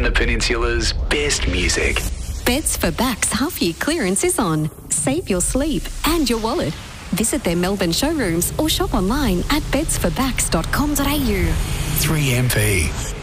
the Peninsula's best music. Beds for Backs half-year clearance is on. Save your sleep and your wallet. Visit their Melbourne showrooms or shop online at bedsforbacks.com.au. 3MP.